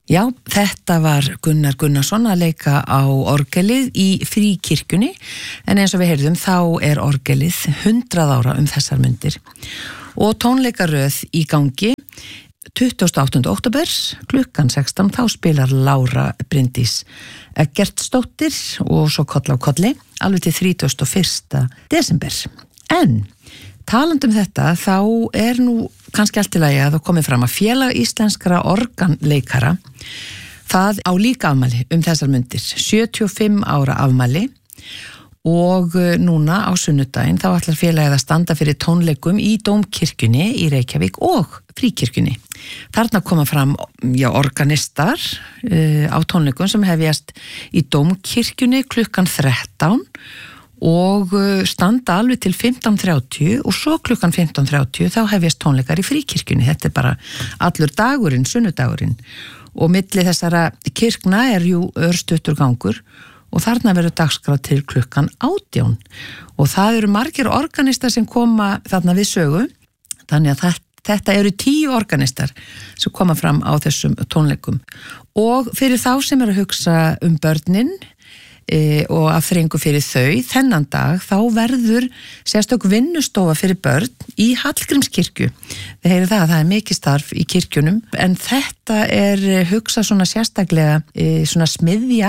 Já, þetta var Gunnar Gunnarsson að leika á orgelið í Fríkirkjunni, en eins og við heyrðum þá er orgelið 100 ára þessar mundir. Og tónleikaröð í gangi 28. október klukkan 16, þá spilar Lára Bryndís Eggertsdóttir og svo koll á kolli alveg til 31. desember. En talandi þetta, þá er nú kannski allt í lagi að það komið fram að Félag íslenskra organleikara, það á líka afmæli þessar mundir, 75 ára afmæli, og núna á sunnudaginn þá ætlar félagið að standa fyrir tónleikum í Dómkirkjunni í Reykjavík og Fríkirkjunni. Þarna koma fram organistar á tónleikum sem hefjast í Dómkirkjunni klukkan 13 og standa alveg til 15:30 og svo klukkan 15:30 þá hefjast tónleikar í Fríkirkjunni. Þetta er bara allur dagurinn, sunnudagurinn, og milli þessara kirkna er jú örstuttur gangur og þarna verður dagskrá til klukkan 18 og það eru margir organistar sem koma þarna við sögu, þannig að þetta eru 10 organistar sem koma fram á þessum tónleikum. Og fyrir þá sem eru að hugsa börnin og afþreyingu fyrir þau, þennan dag þá verður sérstök vinnustofa fyrir börn í Hallgrímskirkju. Við heyrum það að það er mikið starf í kirkjunum, en þetta er hugsað svona sérstaklega svona smiðja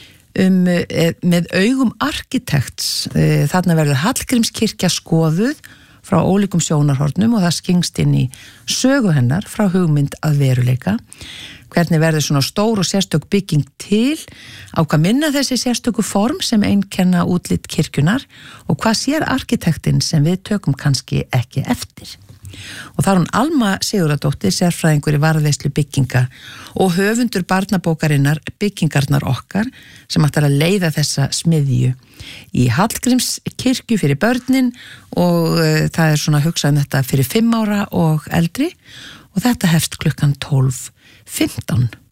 með augum arkitekts. Þarna verður Hallgrímskirkja skoðuð frá ólíkum sjónarhornum og það skingst inn í sögu hennar frá hugmynd að veruleika. Hvernig verður svona stór og sérstök bygging til, á hvað minna þessi sérstöku form sem einkenna útlit kirkjunar og hvað sér arkitektinn sem við tökum kannski ekki eftir. Og það er hún Alma Sigurðardóttir, sérfræðingur í varðveislu bygginga og höfundur barnabókarinnar Byggingarnar okkar, sem ætlar að leiða þessa smiðju í Hallgrímskirkju fyrir börnin og það er svona hugsað þetta fyrir 5 ára og eldri og þetta hefst klukkan 12:15.